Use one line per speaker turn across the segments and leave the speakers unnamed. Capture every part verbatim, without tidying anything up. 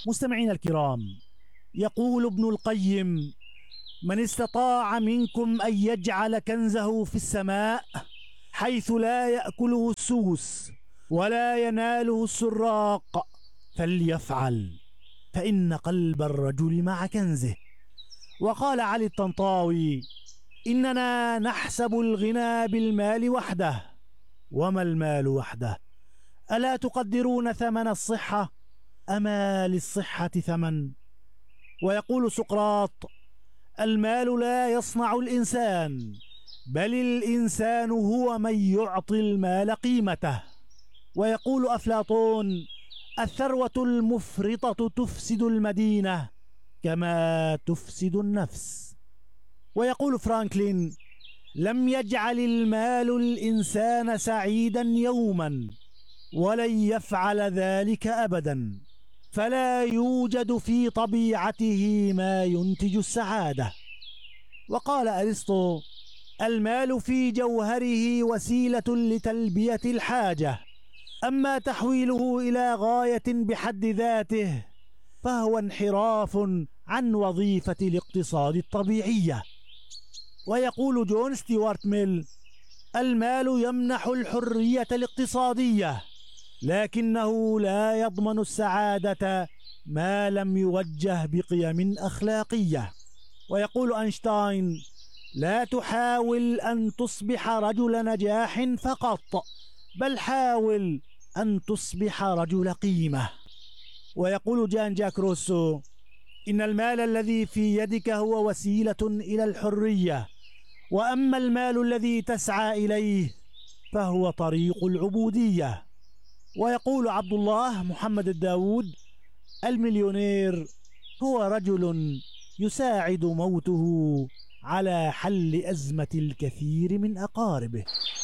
مستمعين الكرام، يقول ابن القيم: من استطاع منكم أن يجعل كنزه في السماء حيث لا يأكله السوس ولا يناله السراق فليفعل، فإن قلب الرجل مع كنزه. وقال علي الطنطاوي: إننا نحسب الغنى بالمال وحده، وما المال وحده؟ ألا تقدرون ثمن الصحة؟ أما للصحة ثمن؟ ويقول سقراط: المال لا يصنع الإنسان، بل الإنسان هو من يعطي المال قيمته. ويقول أفلاطون: الثروة المفرطة تفسد المدينة كما تفسد النفس. ويقول فرانكلين: لم يجعل المال الإنسان سعيدا يوما، ولن يفعل ذلك أبدا، فلا يوجد في طبيعته ما ينتج السعادة. وقال أرسطو: المال في جوهره وسيلة لتلبية الحاجة، أما تحويله إلى غاية بحد ذاته فهو انحراف عن وظيفة الاقتصاد الطبيعية. ويقول جون ستيوارت ميل: المال يمنح الحرية الاقتصادية، لكنه لا يضمن السعادة ما لم يوجه بقيم أخلاقية. ويقول أينشتاين: لا تحاول أن تصبح رجل نجاح فقط، بل حاول أن تصبح رجل قيمة. ويقول جان جاك روسو: إن المال الذي في يدك هو وسيلة إلى الحرية، وأما المال الذي تسعى إليه فهو طريق العبودية. ويقول عبد الله محمد الداود: المليونير هو رجل يساعد موته على حل أزمة الكثير من أقاربه.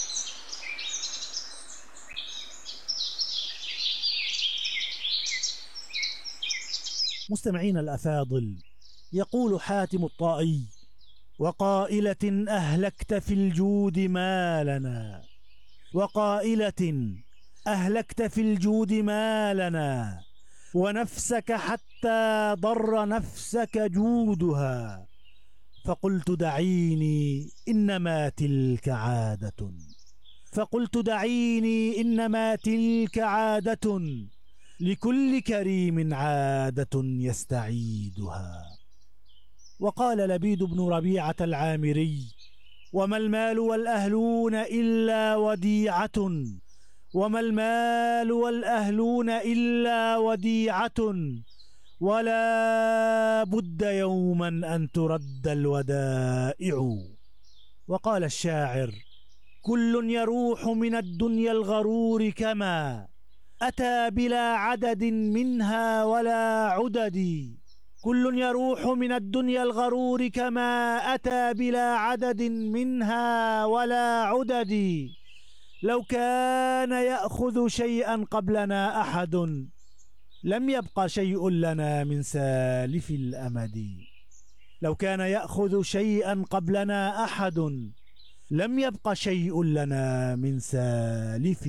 مستمعين الأفاضل، يقول حاتم الطائي: وقائلة أهلكت في الجود مالنا، وقائلة أهلكت في الجود مالنا، ونفسك حتى ضر نفسك جودها، فقلت دعيني إنما تلك عادة، فقلت دعيني إنما تلك عادة، لكل كريم عادة يستعيدها. وقال لبيد بن ربيعة العامري: وما المال والأهلون إلا وديعة، وما المال والأهلون إلا وديعة، ولا بد يوما أن ترد الودائع. وقال الشاعر: كل يروح من الدنيا الغرور كما أتى بلا عدد منها ولا عدد، كل يروح من الدنيا الغرور كما أتى بلا عدد منها ولا عدد، لو كان يأخذ شيئا قبلنا أحد لم يبق شيء لنا من سالف الأمد، لو كان يأخذ شيئا قبلنا أحد لم يبق شيء لنا من سالف